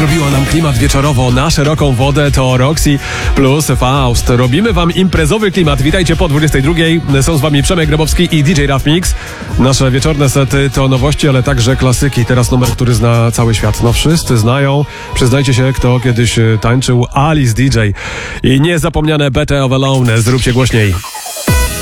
zrobiła nam klimat wieczorowo na szeroką wodę, to Roxy plus Faust. Robimy wam imprezowy klimat. Witajcie po 22. Są z wami Przemek Grabowski i DJ Raf Mix. Nasze wieczorne sety to nowości, ale także klasyki. Teraz numer, który zna cały świat. No wszyscy znają. Przyznajcie się, kto kiedyś tańczył. Alice DJ. I niezapomniane Better of Alone. Zróbcie głośniej.